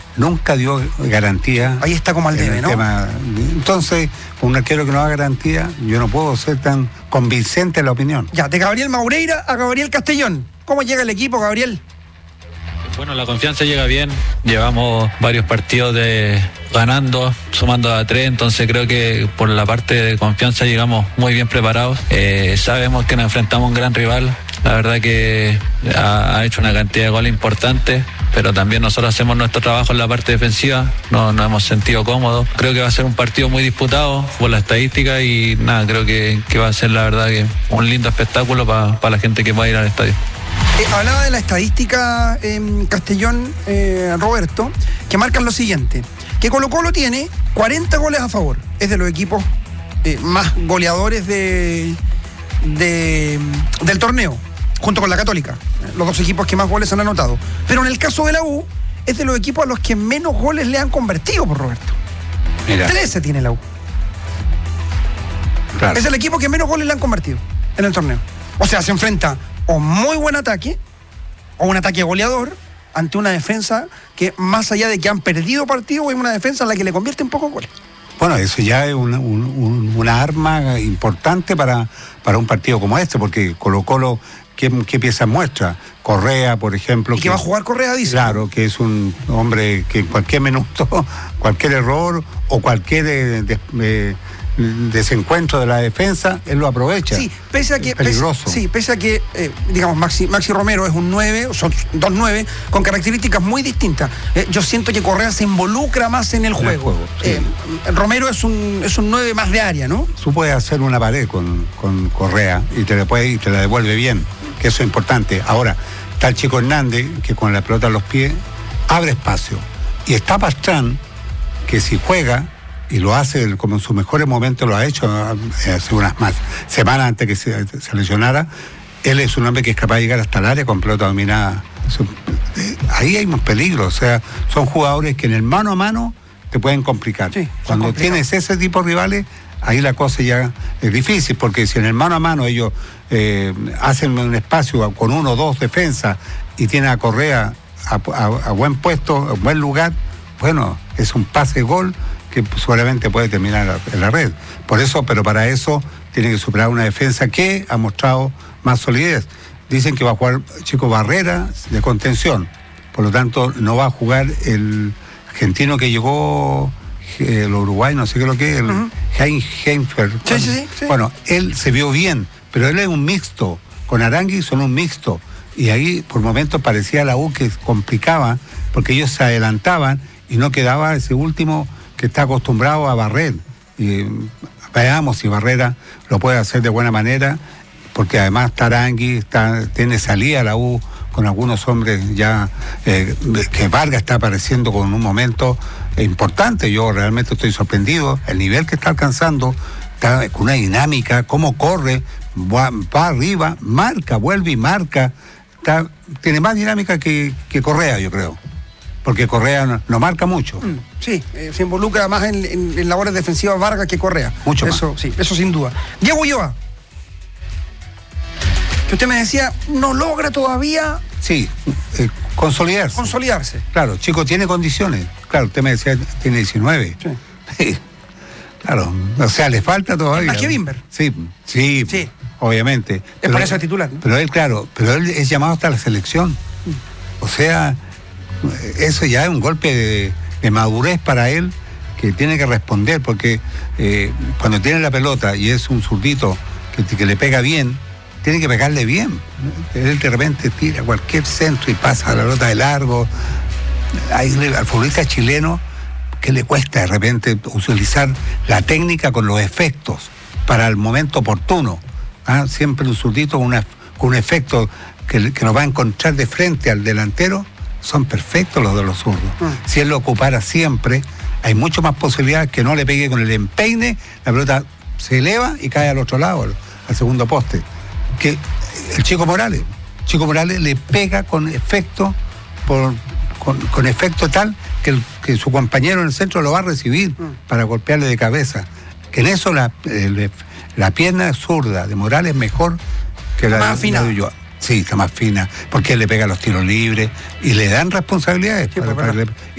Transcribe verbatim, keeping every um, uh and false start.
nunca dio garantía. Ahí está como al debe, ¿no? Tema. Entonces, un arquero que no da garantía, yo no puedo ser tan convincente en la opinión. Ya, de Gabriel Maureira a Gabriel Castellón. ¿Cómo llega el equipo, Gabriel? Bueno, la confianza llega bien, llevamos varios partidos de ganando, sumando a tres, entonces creo que por la parte de confianza llegamos muy bien preparados. Eh, sabemos que nos enfrentamos a un gran rival, la verdad que ha, ha hecho una cantidad de goles importantes, pero también nosotros hacemos nuestro trabajo en la parte defensiva, no nos hemos sentido cómodos. Creo que va a ser un partido muy disputado por la estadística y nada, creo que, que va a ser la verdad que un lindo espectáculo para pa la gente que va a ir al estadio. Eh, hablaba de la estadística en eh, Castellón, eh, Roberto, que marcan lo siguiente, que Colo-Colo tiene cuarenta goles a favor, es de los equipos eh, más goleadores de, de, del torneo, junto con la Católica, los dos equipos que más goles han anotado. Pero en el caso de la U, es de los equipos a los que menos goles le han convertido, por Roberto. Mira. trece tiene la U. Claro. Es el equipo que menos goles le han convertido en el torneo. O sea, se enfrenta o muy buen ataque, o un ataque goleador, ante una defensa que, más allá de que han perdido partidos, es una defensa en la que le convierte en pocos goles. Bueno, eso ya es una, un, una arma importante para, para un partido como este, porque Colo-Colo, ¿qué, qué piezas muestra? Correa, por ejemplo. Y que, que va a jugar Correa, dice. Claro, que es un hombre que en cualquier minuto, cualquier error o cualquier de, de, de, desencuentro de la defensa, él lo aprovecha. Sí, pese a que, es peligroso. Pese, sí, pese a que, eh, digamos, Maxi, Maxi Romero es un nueve, son dos nueve, con características muy distintas. Eh, yo siento que Correa se involucra más en el juego. En el juego sí. eh, Romero es un es un nueve más de área, ¿no? Tú puedes hacer una pared con, con Correa y te la puede, y te la devuelve bien, que eso es importante. Ahora, está el chico Hernández, que con la pelota a los pies abre espacio. Y está Pastrán, que si juega, y lo hace como en sus mejores momentos, lo ha hecho eh, hace unas más semanas antes que se, se lesionara, él es un hombre que es capaz de llegar hasta el área con pelota dominada. Eso, eh, ahí hay un peligro, o sea, son jugadores que en el mano a mano te pueden complicar. Sí, cuando tienes ese tipo de rivales, ahí la cosa ya es difícil, porque si en el mano a mano ellos eh, hacen un espacio con uno o dos defensas y tienen a Correa a, a, a buen puesto, a buen lugar, bueno, es un pase gol que solamente puede terminar en la red. Por eso, pero para eso tiene que superar una defensa que ha mostrado más solidez. Dicen que va a jugar Chico Barrera de contención, por lo tanto no va a jugar el argentino que llegó, el Uruguay, no sé qué es lo que es, el uh-huh. Hein Heinfer. Sí, sí, sí, sí. Bueno, él se vio bien, pero él es un mixto, con Arangui son un mixto, y ahí por momentos parecía la U que complicaba, porque ellos se adelantaban y no quedaba ese último que está acostumbrado a barrer. Y veamos si Barrera lo puede hacer de buena manera, porque además Tarangui está, tiene salida a la U con algunos hombres ya, eh, que Vargas está apareciendo con un momento importante. Yo realmente estoy sorprendido, el nivel que está alcanzando, está con una dinámica, cómo corre, va, va arriba, marca, vuelve y marca, está, tiene más dinámica que, que Correa, yo creo. Porque Correa no, no marca mucho. Mm, sí, eh, se involucra más en, en, en labores defensivas Vargas que Correa. Mucho eso, más. Sí, eso sin duda. Diego Ulloa, que usted me decía, no logra todavía... Sí, eh, consolidarse. Consolidarse. Claro, chico, tiene condiciones. Claro, usted me decía, tiene diecinueve. Sí. Sí. Claro, o sea, le falta todavía. Más que Bimber. Sí, sí, sí, obviamente. Es pero, por eso es titular, ¿no? Pero él, claro, pero él es llamado hasta la selección. Mm. O sea... Eso ya es un golpe de, de madurez para él, que tiene que responder, porque eh, cuando tiene la pelota y es un zurdito que, que le pega bien, tiene que pegarle bien. Él de repente tira cualquier centro y pasa la pelota de largo. Hay, al futbolista chileno que le cuesta de repente utilizar la técnica con los efectos para el momento oportuno. ¿Ah? Siempre un zurdito con, una, con un efecto que, que nos va a encontrar de frente al delantero. Son perfectos los de los zurdos. Mm. Si él lo ocupara siempre, hay mucho más posibilidades que no le pegue con el empeine, la pelota se eleva y cae al otro lado, al, al segundo poste. Que el Chico Morales, Chico Morales le pega con efecto, por, con, con efecto tal que, el, que su compañero en el centro lo va a recibir mm. para golpearle de cabeza. Que en eso la, el, la pierna zurda de Morales es mejor que la, más la de Ulloa. Sí, está más fina, porque él le pega los tiros libres y le dan responsabilidades. Sí, para, para,